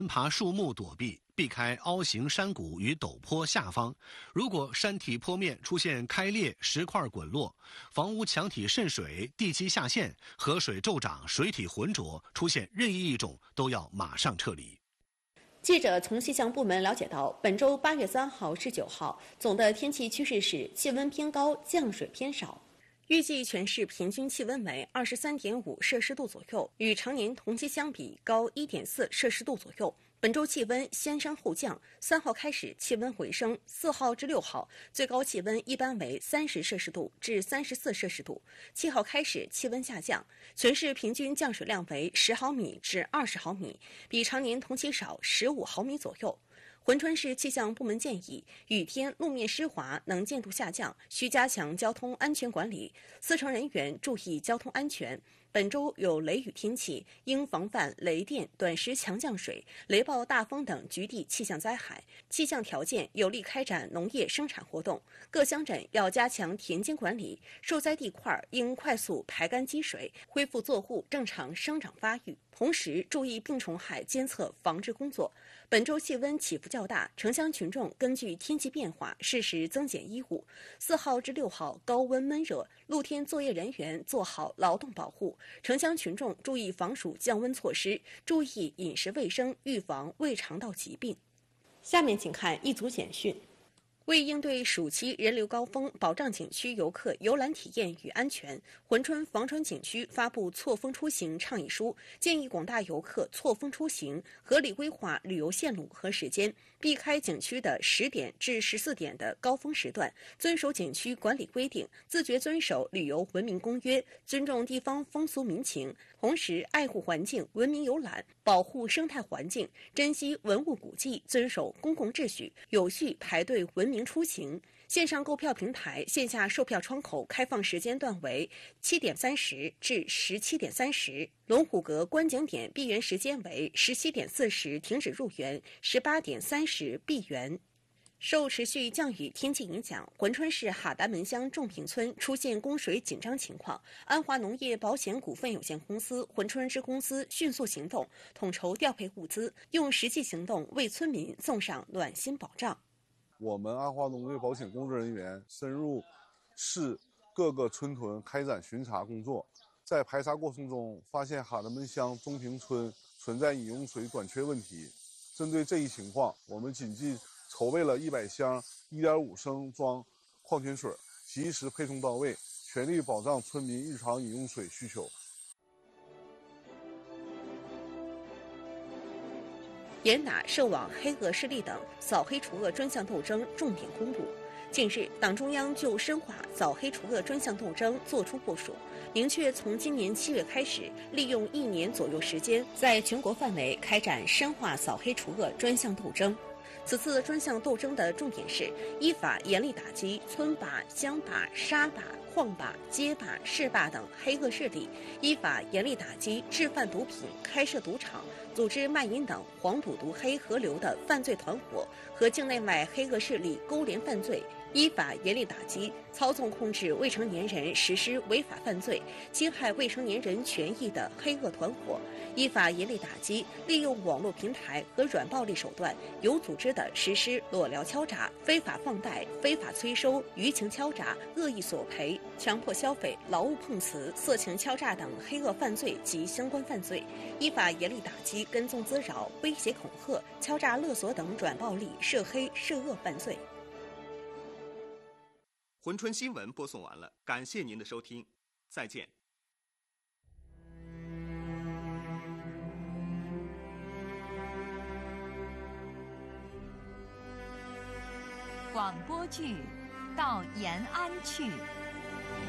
爬树木躲避，避开凹形山谷与陡坡下方。如果山体坡面出现开裂、石块滚落、房屋墙体渗水、地基下陷、河水骤涨、水体浑浊，出现任意一种，都要马上撤离。 记者从气象部门了解到，本周8月3号至9号，总的天气趋势是气温偏高，降水偏少。预计全市平均气温为23.5摄氏度左右，与常年同期相比高1.4摄氏度左右。本周气温先升后降，3号开始气温回升，4号至6号最高气温一般为30摄氏度至34摄氏度，7号开始气温下降，全市平均降水量为10毫米至20毫米，比常年同期少15毫米左右。珲春市气象部门建议，雨天路面湿滑，能见度下降，需加强交通安全管理，司乘人员注意交通安全。本周有雷雨天气，应防范雷电、短时强降水、雷暴大风等局地气象灾害。气象条件有利开展农业生产活动，各乡镇要加强田间管理，受灾地块应快速排干积水，恢复作物正常生长发育。同时注意病虫害监测防治工作。本周气温起伏较大，城乡群众根据天气变化适时增减衣物。4号至6号高温闷热，露天作业人员做好劳动保护，城乡群众注意防暑降温措施，注意饮食卫生，预防胃肠道疾病。下面请看一组简讯。为应对暑期人流高峰，保障景区游客游览体验与安全，珲春防川景区发布错峰出行倡议书，建议广大游客错峰出行，合理规划旅游线路和时间，避开景区的10点至14点的高峰时段，遵守景区管理规定，自觉遵守旅游文明公约，尊重地方风俗民情，同时爱护环境，文明游览，保护生态环境，珍惜文物古迹，遵守公共秩序，有序排队文明出行。线上购票平台、线下售票窗口开放时间段为7点30至17点30。龙虎阁观景点闭园时间为17点40停止入园，18点30闭园。受持续降雨天气影响，珲春市哈达门乡仲平村出现供水紧张情况。安华农业保险股份有限公司、珲春支公司迅速行动，统筹调配物资，用实际行动为村民送上暖心保障。 我们安华农业保险工作人员深入市各个村屯开展巡查工作，在排查过程中发现哈达门乡仲平村存在饮用水短缺问题。针对这一情况，我们紧急筹备了100箱1.5升装矿泉水，及时配送到位，全力保障村民日常饮用水需求。 严打涉网黑恶势力等扫黑除恶专项斗争重点公布。近日，党中央就深化扫黑除恶专项斗争作出部署，明确从今年7月开始，利用1年左右时间，在全国范围开展深化扫黑除恶专项斗争。此次专项斗争的重点是依法严厉打击村霸、乡霸、沙霸、矿霸、街霸、市霸等黑恶势力，依法严厉打击制贩毒品、开设赌场、组织卖淫等黄赌毒黑合流的犯罪团伙和境内外黑恶势力勾连犯罪，依法严厉打击操纵控制未成年人实施违法犯罪、侵害未成年人权益的黑恶团伙，依法严厉打击利用网络平台和软暴力手段有组织地实施裸聊敲诈、非法放贷、非法催收、舆情敲诈、恶意索赔、强迫消费、劳务碰瓷、色情敲诈等黑恶犯罪及相关犯罪，依法严厉打击跟踪滋扰、威胁恐吓、敲诈勒索等软暴力、涉黑涉恶犯罪。 珲春新闻播送完了，感谢您的收听，再见。 广播剧《到延安去》